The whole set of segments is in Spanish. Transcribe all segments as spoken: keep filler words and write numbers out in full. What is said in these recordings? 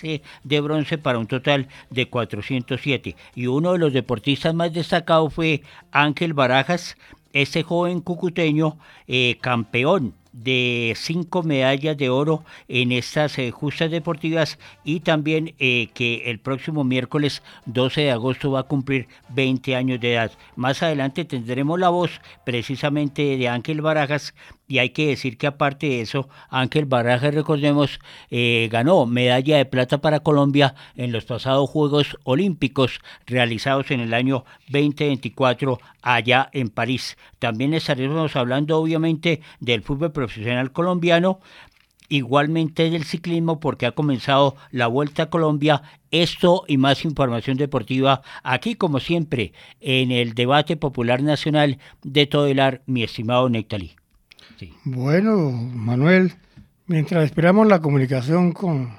trece de bronce para un total de cuatrocientos siete. Y uno de los deportistas más destacados fue Ángel Barajas, ese joven cucuteño eh, campeón de cinco medallas de oro en estas eh, justas deportivas y también eh, que el próximo miércoles doce de agosto va a cumplir veinte años de edad. Más adelante tendremos la voz precisamente de Ángel Barajas y hay que decir que aparte de eso, Ángel Barajas, recordemos, eh, ganó medalla de plata para Colombia en los pasados Juegos Olímpicos realizados en el año veinte veinticuatro allá en París. También estaremos hablando obviamente del fútbol profesional colombiano, igualmente del ciclismo porque ha comenzado la Vuelta a Colombia. Esto y más información deportiva aquí como siempre en el debate popular nacional de Todelar, mi estimado Nectalí. Sí. Bueno, Manuel, mientras esperamos la comunicación con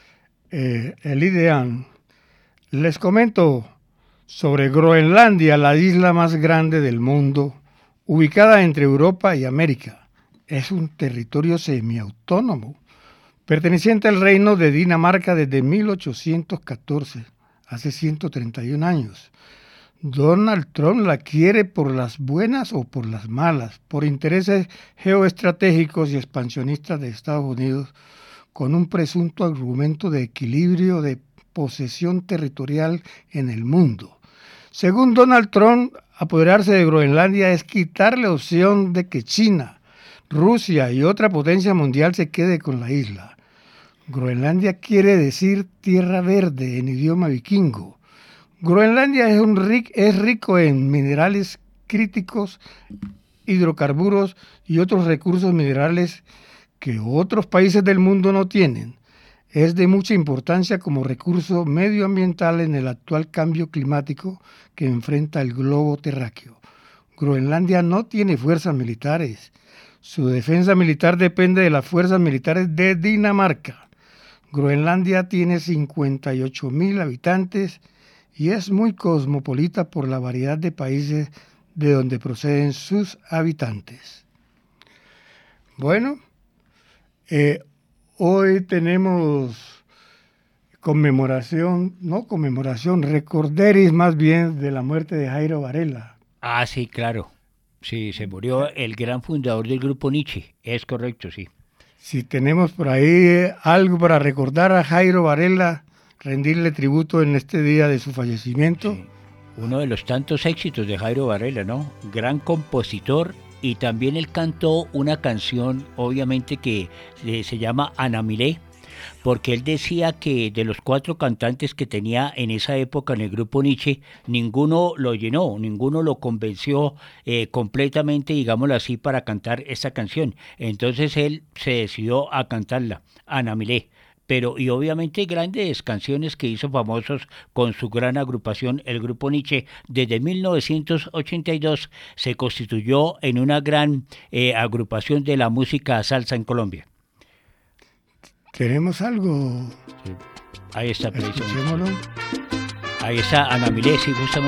eh, el IDEAN, les comento sobre Groenlandia, la isla más grande del mundo, ubicada entre Europa y América. Es un territorio semiautónomo, perteneciente al reino de Dinamarca desde mil ochocientos catorce, hace ciento treinta y un años. Donald Trump la quiere por las buenas o por las malas, por intereses geoestratégicos y expansionistas de Estados Unidos, con un presunto argumento de equilibrio de posesión territorial en el mundo. Según Donald Trump, apoderarse de Groenlandia es quitarle opción de que China, Rusia y otra potencia mundial se quede con la isla. Groenlandia quiere decir tierra verde en idioma vikingo. Groenlandia es, un ric- es rico en minerales críticos, hidrocarburos y otros recursos minerales que otros países del mundo no tienen. Es de mucha importancia como recurso medioambiental en el actual cambio climático que enfrenta el globo terráqueo. Groenlandia no tiene fuerzas militares. Su defensa militar depende de las fuerzas militares de Dinamarca. Groenlandia tiene cincuenta y ocho mil habitantes y es muy cosmopolita por la variedad de países de donde proceden sus habitantes. Bueno, eh, hoy tenemos conmemoración, no conmemoración, recorderis más bien de la muerte de Jairo Varela. Ah, sí, claro. Sí, se murió el gran fundador del grupo Nietzsche, es correcto, sí. Si tenemos por ahí algo para recordar a Jairo Varela, rendirle tributo en este día de su fallecimiento. Sí. Uno de los tantos éxitos de Jairo Varela, ¿no? Gran compositor y también él cantó una canción, obviamente que eh, se llama Anamilé, porque él decía que de los cuatro cantantes que tenía en esa época en el grupo Nietzsche, ninguno lo llenó, ninguno lo convenció eh, completamente, digámoslo así, para cantar esta canción. Entonces él se decidió a cantarla, Anamilé. Pero, y obviamente grandes canciones que hizo famosos con su gran agrupación, el Grupo Nietzsche. Desde mil novecientos ochenta y dos se constituyó en una gran eh, agrupación de la música salsa en Colombia. ¿Tenemos algo? Sí. Ahí está, Escuchémoslo. Ahí está Anamilé, sí, justamente.